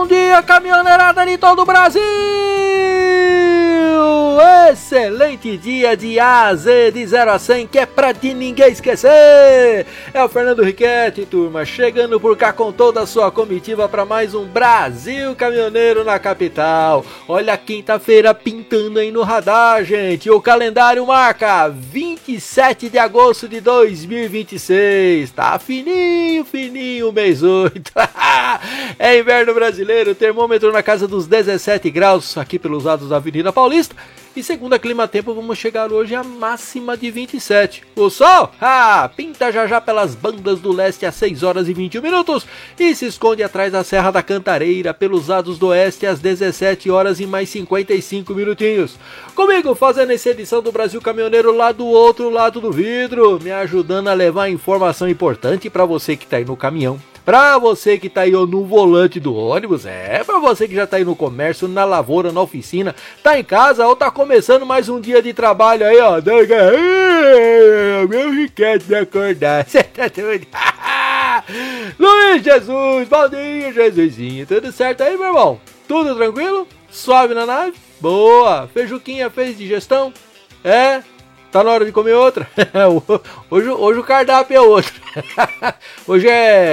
Bom dia, caminhoneirada de todo o Brasil! Excelente dia de A a Z, de 0 a 100, que é pra de ninguém esquecer! É o Fernando Riquetti, turma, chegando por cá com toda a sua comitiva para mais um Brasil Caminhoneiro na capital. Olha a quinta-feira pintando aí no radar, gente. O calendário marca 27 de agosto de 2026. Tá fininho, fininho, mês 8. É inverno brasileiro, termômetro na casa dos 17 graus aqui pelos lados da Avenida Paulista. E segundo a Climatempo, vamos chegar hoje à máxima de 27. O sol, pinta já pelas bandas do leste às 6 horas e 21 minutos e se esconde atrás da Serra da Cantareira, pelos lados do oeste às 17 horas e mais 55 minutinhos. Comigo, fazendo essa edição do Brasil Caminhoneiro lá do outro lado do vidro, me ajudando a levar informação importante para você que está aí no caminhão. Pra você que tá aí no volante do ônibus, pra você que já tá aí no comércio, na lavoura, na oficina, tá em casa ou tá começando mais um dia de trabalho aí, ó. Meu Riquete de acordar, cê tá doido? Luiz Jesus, bom dia, Jesusinho, tudo certo aí, meu irmão? Tudo tranquilo? Suave na nave? Boa, feijuquinha fez digestão? Tá na hora de comer outra? hoje o cardápio é outro. Hoje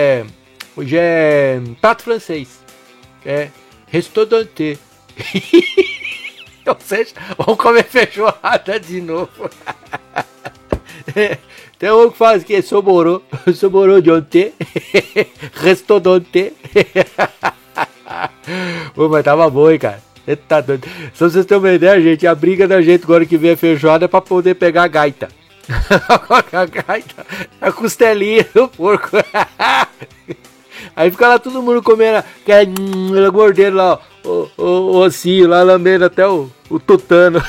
é prato francês. Restaurante. Ou seja, vamos comer feijoada de novo. Tem um que faz que soborou de ontem. Restaurante. Mas tava bom, hein, cara. Você tá doido. Só pra vocês terem uma ideia, gente, a briga da gente agora que vem a feijoada é pra poder pegar a gaita. A gaita, a costelinha do porco. Aí fica lá todo mundo comendo, mordendo lá, o ossinho lá, lambendo até o tutano.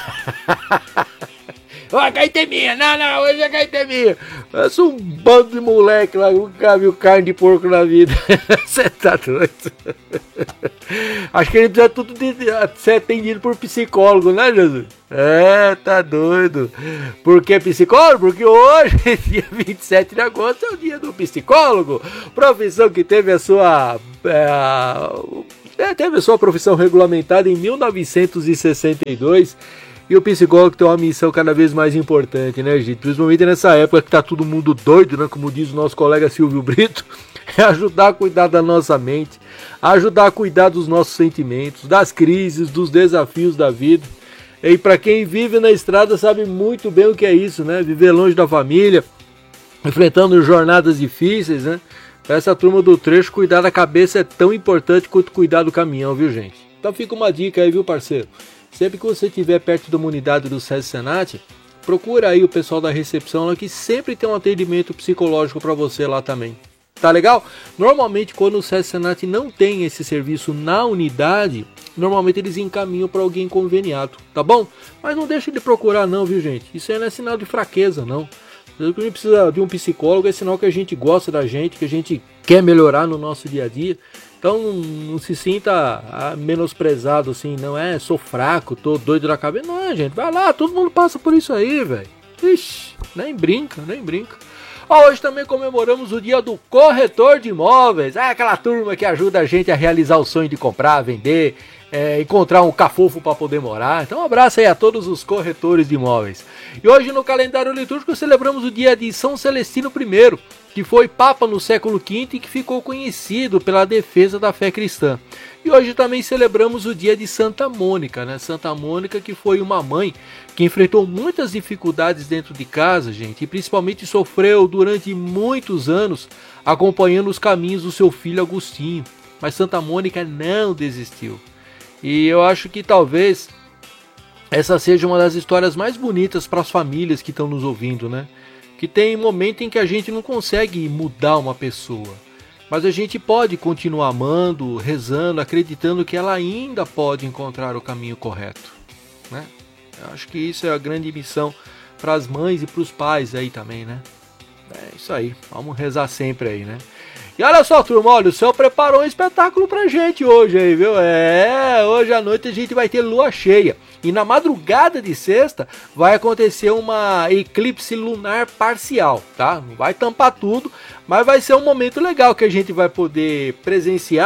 A gaita é minha, não, hoje a gaita é minha. Parece um bando de moleque lá, nunca viu carne de porco na vida. Você tá doido? Acho que ele precisa tudo ser atendido por psicólogo, né, Jesus? Tá doido. Por que psicólogo? Porque hoje, dia 27 de agosto, é o dia do psicólogo. Profissão que teve a sua... teve a sua profissão regulamentada em 1962. E o psicólogo tem uma missão cada vez mais importante, né, gente? Principalmente nessa época que tá todo mundo doido, né? Como diz o nosso colega Silvio Brito. É ajudar a cuidar da nossa mente, ajudar a cuidar dos nossos sentimentos, das crises, dos desafios da vida. E para quem vive na estrada sabe muito bem o que é isso, né? Viver longe da família, enfrentando jornadas difíceis, né? Para essa turma do trecho, cuidar da cabeça é tão importante quanto cuidar do caminhão, viu, gente? Então fica uma dica aí, viu, parceiro? Sempre que você estiver perto de uma unidade do SESI Senat, procura aí o pessoal da recepção lá, que sempre tem um atendimento psicológico para você lá também. Tá legal? Normalmente quando o SESI Senat não tem esse serviço na unidade, normalmente eles encaminham para alguém conveniado, tá bom? Mas não deixe de procurar não, viu, gente? Isso aí não é sinal de fraqueza, não. Se a gente precisa de um psicólogo, é sinal que a gente gosta da gente, que a gente quer melhorar no nosso dia a dia. Então não se sinta menosprezado assim, não sou fraco, tô doido da cabeça. Não, gente, vai lá, todo mundo passa por isso aí, velho. Ixi, nem brinca. Hoje também comemoramos o dia do corretor de imóveis. Aquela turma que ajuda a gente a realizar o sonho de comprar, vender, encontrar um cafofo para poder morar. Então um abraço aí a todos os corretores de imóveis. E hoje no calendário litúrgico celebramos o dia de São Celestino I, que foi Papa no século V e que ficou conhecido pela defesa da fé cristã. E hoje também celebramos o dia de Santa Mônica, né? Santa Mônica, que foi uma mãe que enfrentou muitas dificuldades dentro de casa, gente, e principalmente sofreu durante muitos anos acompanhando os caminhos do seu filho Agostinho. Mas Santa Mônica não desistiu. E eu acho que talvez essa seja uma das histórias mais bonitas para as famílias que estão nos ouvindo, né? Que tem momento em que a gente não consegue mudar uma pessoa, mas a gente pode continuar amando, rezando, acreditando que ela ainda pode encontrar o caminho correto, né? Eu acho que isso é a grande missão para as mães e para os pais aí também, né? É isso aí, vamos rezar sempre aí, né? E olha só, turma, olha, o céu preparou um espetáculo pra gente hoje aí, viu? Hoje à noite a gente vai ter lua cheia. E na madrugada de sexta vai acontecer uma eclipse lunar parcial, tá? Não vai tampar tudo, mas vai ser um momento legal que a gente vai poder presenciar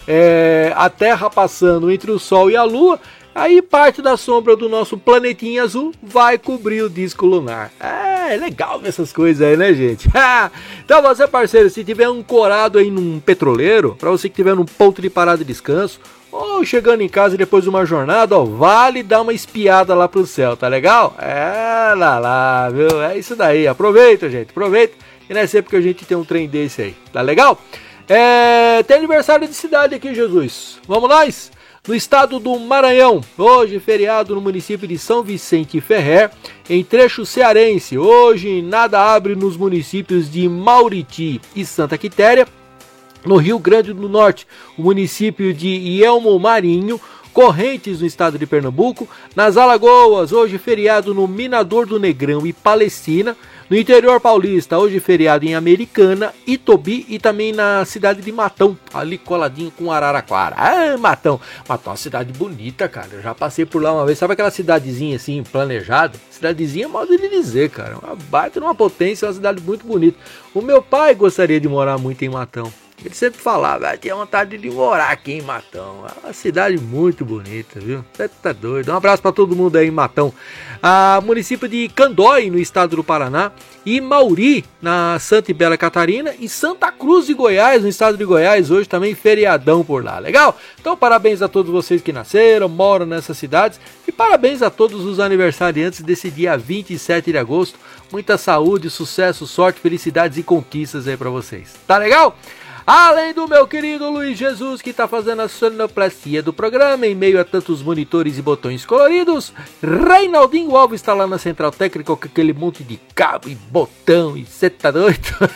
a Terra passando entre o Sol e a Lua, aí parte da sombra do nosso planetinha azul vai cobrir o disco lunar. É legal ver essas coisas aí, né, gente? Então você, parceiro, se tiver ancorado aí num petroleiro, para você que tiver num ponto de parada e descanso, ou chegando em casa depois de uma jornada, ó, vale dar uma espiada lá pro céu, tá legal? Lá, viu? É isso daí, aproveita, gente, aproveita. E não é sempre que a gente tem um trem desse aí, tá legal? Tem aniversário de cidade aqui, Jesus. Vamos nós? No estado do Maranhão, hoje feriado no município de São Vicente Ferrer, em trecho cearense. Hoje nada abre nos municípios de Mauriti e Santa Quitéria. No Rio Grande do Norte, o município de Ielmo Marinho, Correntes no estado de Pernambuco. Nas Alagoas, hoje feriado no Minador do Negrão e Palestina. No interior paulista, hoje feriado em Americana, Itobi e também na cidade de Matão, ali coladinho com Araraquara. Matão é uma cidade bonita, cara. Eu já passei por lá uma vez. Sabe aquela cidadezinha assim, planejada? Cidadezinha, modo de dizer, cara. Uma baita numa potência, uma cidade muito bonita. O meu pai gostaria de morar muito em Matão. Ele sempre falava, tinha vontade de morar aqui em Matão. É uma cidade muito bonita, viu? Você tá doido. Um abraço para todo mundo aí em Matão. Município de Candói, no estado do Paraná. E Mauri, na Santa e Bela Catarina. E Santa Cruz de Goiás, no estado de Goiás. Hoje também feriadão por lá. Legal? Então parabéns a todos vocês que nasceram, moram nessas cidades. E parabéns a todos os aniversariantes desse dia 27 de agosto. Muita saúde, sucesso, sorte, felicidades e conquistas aí para vocês. Tá legal? Além do meu querido Luiz Jesus, que está fazendo a sonoplastia do programa, em meio a tantos monitores e botões coloridos, Reinaldinho Alves está lá na central técnica com aquele monte de cabo e botão, e você tá doido?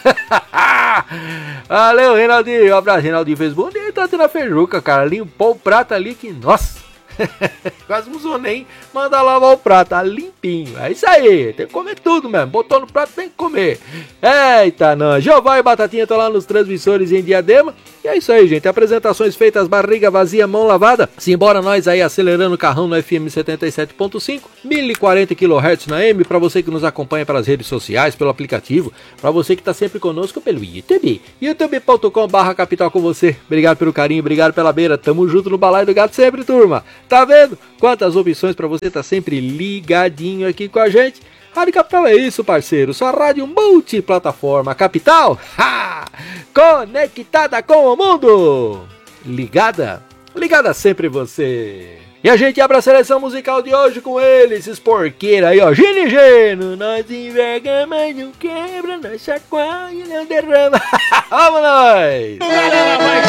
Valeu, Reinaldinho, um abraço. Reinaldinho fez bonito ontem na feijuca, cara, limpou o prato ali que, nossa, quase não usou nem mandar lavar o prato, tá limpinho. É isso aí, tem que comer tudo mesmo. Botou no prato, tem que comer. Eita, não. Jeová e Batatinha estão lá nos transmissores em Diadema. E é isso aí, gente. Apresentações feitas, barriga vazia, mão lavada. Simbora nós aí acelerando o carrão no FM 77.5, 1040 kHz na M, para você que nos acompanha pelas redes sociais, pelo aplicativo, para você que tá sempre conosco pelo YouTube, youtube.com/capital com você. Obrigado pelo carinho, obrigado pela beira. Tamo junto no balaio do gato sempre, turma. Tá vendo? Quantas opções para você tá sempre ligadinho aqui com a gente. Rádio Capital é isso, parceiro. Sua rádio multiplataforma Capital. Conectada com o mundo. Ligada sempre você. E a gente abre a seleção musical de hoje com eles, esses porqueiros aí, ó. Gino e Geno. Nós enverga, mas não quebra, nós chacoalha, não derrama. Vamos nós!